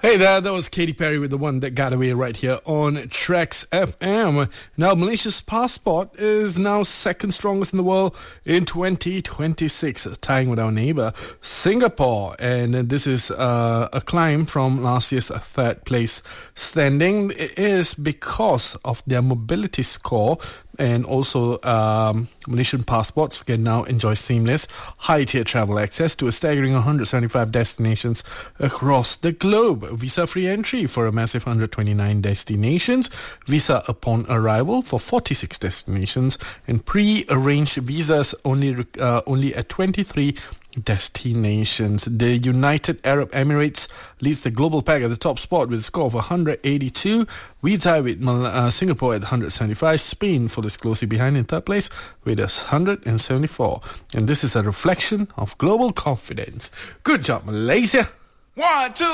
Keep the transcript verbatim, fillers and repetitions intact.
Hey there, that was Katy Perry with the one that got away right here on Trax F M. Now, Malaysia's passport is now second strongest in the world in twenty twenty-six, tying with our neighbor Singapore. And this is uh, a climb from last year's third place standing. It is because of their mobility score, and also um, Malaysian passports can now enjoy seamless, high-tier travel access to a staggering one hundred seventy-five destinations across the globe. Visa-free entry for a massive one hundred twenty-nine destinations, visa upon arrival for forty-six destinations, and pre-arranged visas only uh, only at twenty-three destinations. The United Arab Emirates leads the global pack at the top spot with a score of one hundred eighty-two. We tie with uh, Singapore at one hundred seventy-five. Spain follows closely behind in third place with one hundred seventy-four. And this is a reflection of global confidence. Good job, Malaysia. One, two.